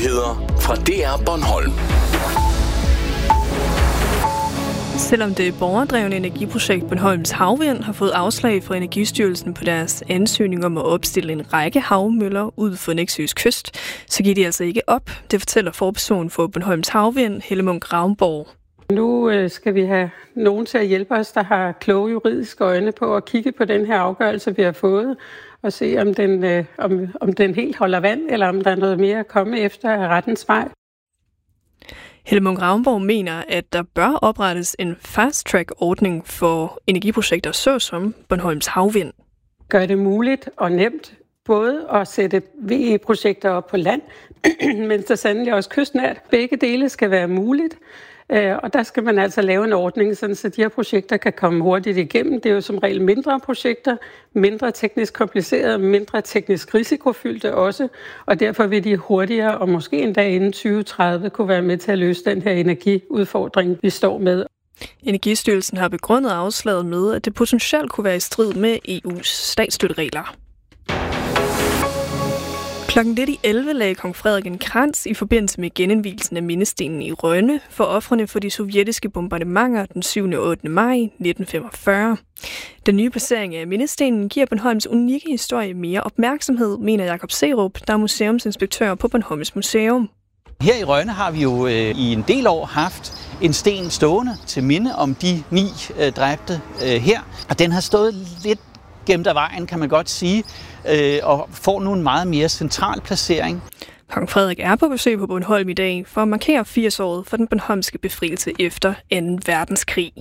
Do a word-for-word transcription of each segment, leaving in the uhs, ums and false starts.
Nyheder fra D R Bornholm. Selvom det borgerdrevne energiprojekt Bornholms Havvind har fået afslag fra Energistyrelsen på deres ansøgning om at opstille en række havmøller ud for Nexøs kyst, så giver de altså ikke op. Det fortæller forperson for Bornholms Havvind, Helle Munk Ravnborg. Nu skal vi have nogen til at hjælpe os, der har kloge juridiske øjne på at kigge på den her afgørelse, vi har fået, og se, om den, om, om den helt holder vand, eller om der er noget mere at komme efter af rettens vej. Helle Munk Ravnborg mener, at der bør oprettes en fast-track-ordning for energiprojekter såsom Bornholms Havvind. Gør det muligt og nemt både at sætte V E-projekter op på land, men så sandelig også kystnært. Begge dele skal være muligt, og der skal man altså lave en ordning, så de her projekter kan komme hurtigt igennem. Det er jo som regel mindre projekter, mindre teknisk komplicerede, mindre teknisk risikofyldte også, og derfor vil de hurtigere og måske endda inden tyve tredive kunne være med til at løse den her energiudfordring, vi står med. Energistyrelsen har begrundet afslaget med, at det potentielt kunne være i strid med E U's statsstøtteregler. Klokken lidt i elleve lagde kong Frederik en krans i forbindelse med genindvielsen af mindestenen i Rønne for ofrene for de sovjetiske bombardementer den syvende og ottende maj nitten femogfyrre. Den nye placering af mindestenen giver Bornholms unikke historie mere opmærksomhed, mener Jakob Serup, der er museumsinspektør på Bornholms Museum. Her i Rønne har vi jo øh, i en del år haft en sten stående til minde om de ni øh, dræbte øh, her, og den har stået lidt gemt af vejen, kan man godt sige, og får nu en meget mere central placering. Kong Frederik er på besøg på Bornholm i dag for at markere firs-året for den bornholmske befrielse efter anden verdenskrig.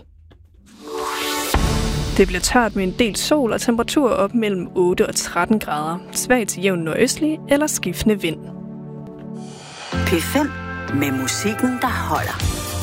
Det bliver tørt med en del sol og temperatur op mellem otte og tretten grader. Svagt til jævn nordøstlig eller skiftende vind. P fem med musikken, der holder.